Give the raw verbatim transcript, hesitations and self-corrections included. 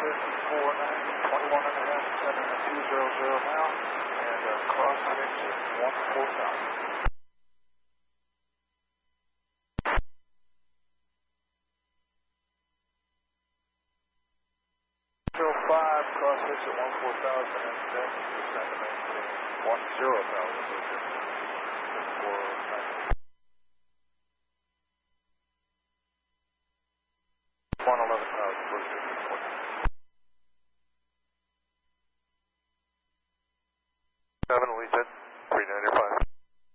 fifty-four ninety, twenty-one and a half, sending a two zero zero now, and uh, cross six at one four thousand. zero five, cross six at one four thousand, and then descend to maintain one zero thousand, fifty-four ninety. one eleven thousand, first fifty-four. seven, we said.